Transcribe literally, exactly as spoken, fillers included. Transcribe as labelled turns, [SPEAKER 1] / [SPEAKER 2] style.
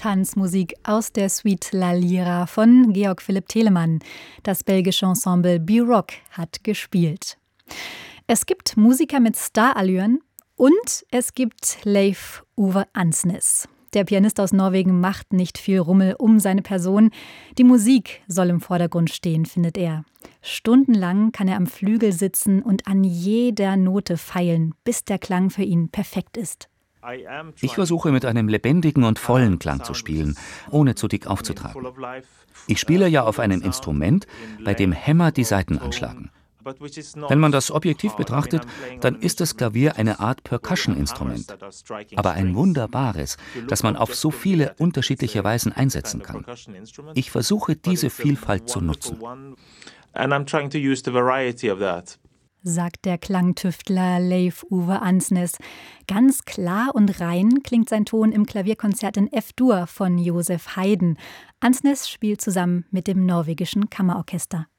[SPEAKER 1] Tanzmusik aus der Suite La Lira von Georg Philipp Telemann. Das belgische Ensemble B-Rock hat gespielt. Es gibt Musiker mit Starallüren und es gibt Leif Ove Ansnes. Der Pianist aus Norwegen macht nicht viel Rummel um seine Person. Die Musik soll im Vordergrund stehen, findet er. Stundenlang kann er am Flügel sitzen und an jeder Note feilen, bis der Klang für ihn perfekt ist.
[SPEAKER 2] Ich versuche mit einem lebendigen und vollen Klang zu spielen, ohne zu dick aufzutragen. Ich spiele ja auf einem Instrument, bei dem Hämmer die Saiten anschlagen. Wenn man das objektiv betrachtet, dann ist das Klavier eine Art Percussion-Instrument, aber ein wunderbares, das man auf so viele unterschiedliche Weisen einsetzen kann. Ich versuche, diese Vielfalt zu nutzen.
[SPEAKER 1] Sagt der Klangtüftler Leif Ove Ansnes. Ganz klar und rein klingt sein Ton im Klavierkonzert in F-Dur von Joseph Haydn. Ansnes spielt zusammen mit dem norwegischen Kammerorchester.